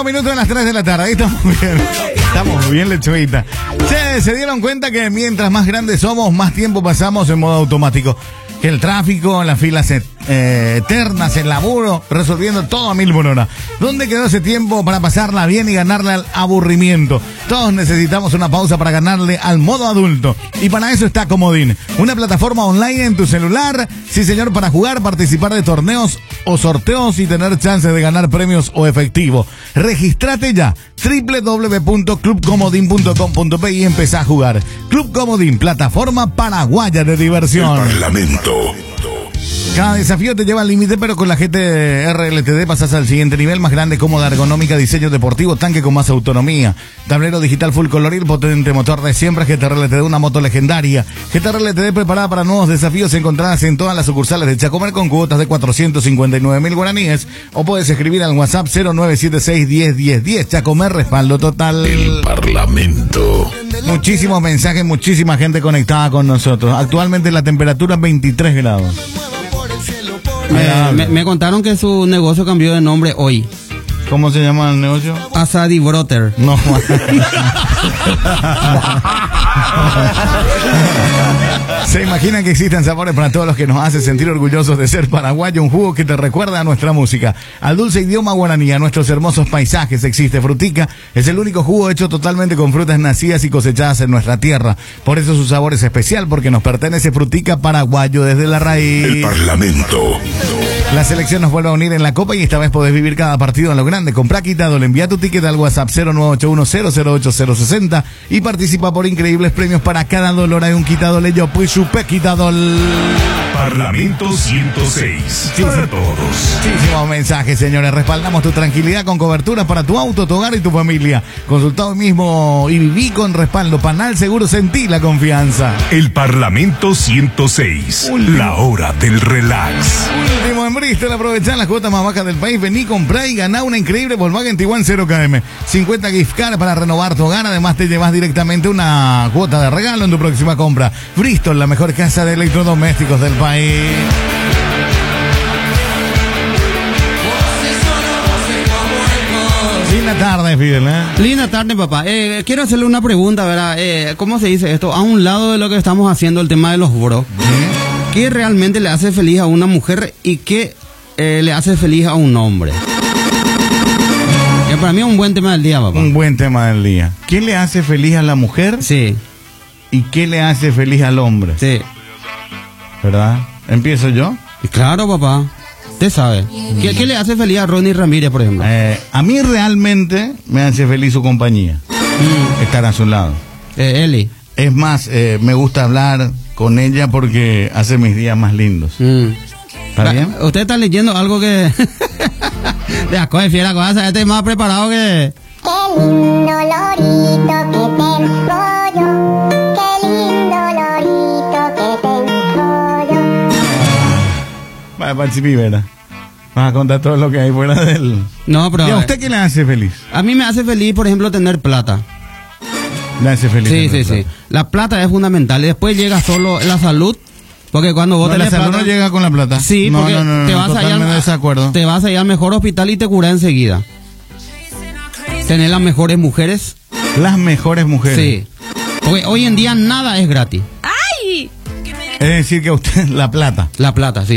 5 minutos de las 3 de la tarde. Ahí estamos bien. Estamos bien, lechuguita. Se dieron cuenta que mientras más grandes somos, más tiempo pasamos en modo automático. Que el tráfico, las filas eternas, el laburo, resolviendo todo a 1000 por hora. ¿Dónde quedó ese tiempo para pasarla bien y ganarle al aburrimiento? Todos necesitamos una pausa para ganarle al modo adulto. Y para eso está Comodín, una plataforma online en tu celular. Sí, señor, para jugar, participar de torneos o sorteos y tener chances de ganar premios o efectivo. Regístrate ya, www.clubcomodin.com.pe y empezá a jugar. Club Comodín, plataforma paraguaya de diversión. El Parlamento. Cada desafío te lleva al límite, pero con la GT RLTD pasas al siguiente nivel, más grande, cómoda, ergonómica, diseño deportivo, tanque con más autonomía, tablero digital full color, potente motor de siempre. GT RLTD, una moto legendaria. GT RLTD preparada para nuevos desafíos, encontradas en todas las sucursales de Chacomer con cuotas de 459.000 guaraníes, o puedes escribir al WhatsApp 0976101010. Chacomer, respaldo total. El Parlamento. Muchísimos mensajes, muchísima gente conectada con nosotros. Actualmente la temperatura 23 grados. Me contaron que su negocio cambió de nombre hoy. ¿Cómo se llama el negocio? Asadi Broter. No. Se imaginan que existen sabores para todos los que nos hace sentir orgullosos de ser paraguayo. Un jugo que te recuerda a nuestra música, al dulce idioma guaraní, a nuestros hermosos paisajes. Existe Frutica, es el único jugo hecho totalmente con frutas nacidas y cosechadas en nuestra tierra. Por eso su sabor es especial, porque nos pertenece Frutica paraguayo desde la raíz. El Parlamento. La selección nos vuelve a unir en la Copa y esta vez podés vivir cada partido en lo grande. Comprá Quitadol, envía tu ticket al WhatsApp 0981008060 y participa por increíbles premios. Para cada dolor hay un Quitadol. Yo pues supe Quitadol. Parlamento 106. Para todos. Muchísimos mensajes, señores. Respaldamos tu tranquilidad con cobertura para tu auto, tu hogar y tu familia. Consulta hoy mismo y viví con respaldo. Panal Seguro, sentí la confianza. El Parlamento 106. La hora del relax. Último en Bristol, aprovechá las cuotas más bajas del país. Vení, comprá y ganá una increíble Volkswagen Tiguan 0km. 50 gift card para renovar tu hogar. Además te llevas directamente una cuota de regalo en tu próxima compra. Bristol, la mejor casa de electrodomésticos del país. Linda tarde, Fidel, Linda tarde, papá. Quiero hacerle una pregunta, ¿verdad? ¿Cómo se dice esto? A un lado de lo que estamos haciendo, el tema de los bros. ¿Qué realmente le hace feliz a una mujer y qué le hace feliz a un hombre? Que para mí es un buen tema del día, papá. Un buen tema del día. ¿Qué le hace feliz a la mujer? Sí. ¿Y qué le hace feliz al hombre? Sí. ¿Verdad? ¿Empiezo yo? Claro, papá. Usted sabe. ¿Qué le hace feliz a Ronnie Ramírez, por ejemplo? A mí realmente me hace feliz su compañía. Estar a su lado. Eli. Es más, me gusta hablar con ella porque hace mis días más lindos. ¿Está bien? Usted está leyendo algo que... de la cosa fiera, cosa. Este es más preparado que... Qué lindo lorito que tengo yo. Qué lindo lorito que tengo yo. Vaya, Pachipi, ¿verdad? Vas a contar todo lo que hay fuera de él. No, pero... ¿Y a usted qué le hace feliz? A mí me hace feliz, por ejemplo, tener plata. Le hace feliz. Sí. La plata es fundamental. Y después llega solo la salud. Porque cuando vos tenés plata... plata... no llega con la plata. Sí, no, porque te vas a ir te vas a ir al mejor hospital y te curas enseguida. Tener las mejores mujeres. Las mejores mujeres. Sí. Porque hoy en día nada es gratis. ¡Ay! Es decir que a usted la plata. La plata, sí.